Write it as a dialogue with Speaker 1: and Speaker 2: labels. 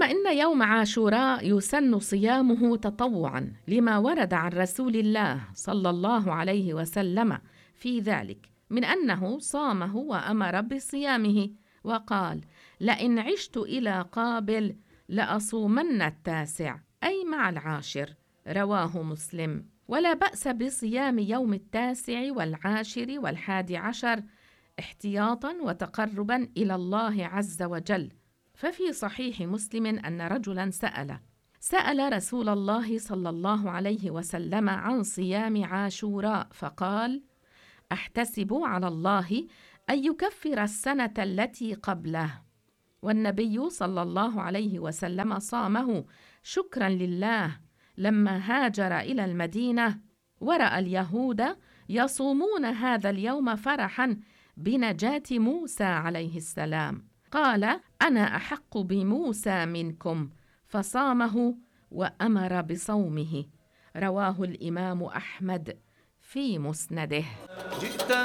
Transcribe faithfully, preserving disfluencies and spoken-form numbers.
Speaker 1: إن يوم عاشوراء يسن صيامه تطوعا لما ورد عن رسول الله صلى الله عليه وسلم في ذلك من أنه صامه وأمر بصيامه، وقال: لئن عشت إلى قابل لأصومن التاسع، أي مع العاشر. رواه مسلم. ولا بأس بصيام يوم التاسع والعاشر والحادي عشر احتياطا وتقربا إلى الله عز وجل. ففي صحيح مسلم أن رجلا سأل سأل رسول الله صلى الله عليه وسلم عن صيام عاشوراء، فقال: أحتسب على الله أن يكفر السنة التي قبله. والنبي صلى الله عليه وسلم صامه شكرا لله لما هاجر إلى المدينة ورأى اليهود يصومون هذا اليوم فرحا بنجاة موسى عليه السلام، قال: أنا أحق بموسى منكم، فصامه وأمر بصومه. رواه الإمام أحمد في مسنده.